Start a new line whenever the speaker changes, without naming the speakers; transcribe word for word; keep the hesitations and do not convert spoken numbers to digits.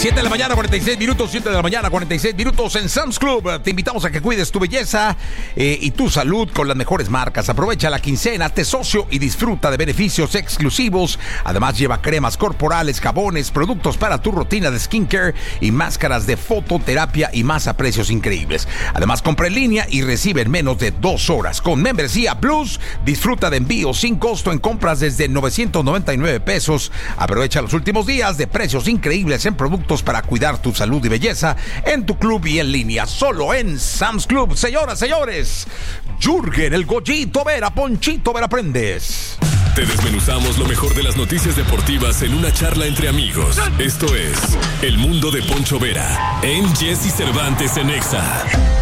siete de la mañana, cuarenta y seis minutos, siete de la mañana, cuarenta y seis minutos en Sam's Club. Te invitamos a que cuides tu belleza eh, y tu salud con las mejores marcas. Aprovecha la quincena, te socio y disfruta de beneficios exclusivos. Además, lleva cremas corporales, jabones, productos para tu rutina de skincare y máscaras de fototerapia y más a precios increíbles. Además, compra en línea y recibe en menos de dos horas. Con membresía Plus, disfruta de envíos sin costo en compras desde novecientos noventa y nueve pesos. Aprovecha los últimos días de precios increíbles en productos para cuidar tu salud y belleza en tu club y en línea, solo en Sam's Club. Señoras, señores, Jürgen, el Goyito Vera, Ponchito Vera Prendes.
Te desmenuzamos lo mejor de las noticias deportivas en una charla entre amigos. Esto es El Mundo de Poncho Vera en Jesse Cervantes en Exa.